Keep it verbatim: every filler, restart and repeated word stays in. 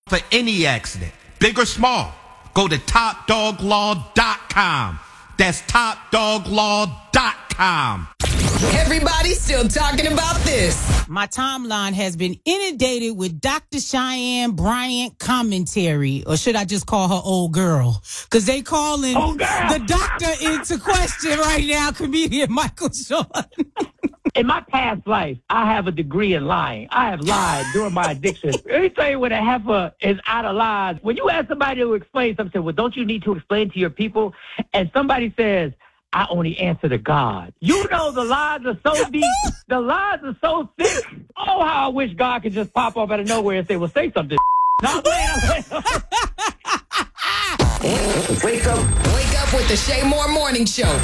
for any accident, big or small. Go to top dog law dot com. That's top dog law dot com. Everybody's still talking about this. My timeline has been inundated with Doctor Cheyenne Bryant commentary, or should I just call her old girl? Because they calling old girl. the doctor into question right now, comedian Michael Sean. In my past life, I have a degree in lying. I have lied during my addiction. Let me tell you when a heifer is out of lies. When you ask somebody to explain something, well, don't you need to explain to your people? And somebody says, I only answer to God. You know the lies are so deep. The lies are so thick. Oh, how I wish God could just pop up out of nowhere and say, well, say something. No, wait, wake up. Wake up with the Shay Moore Morning Show.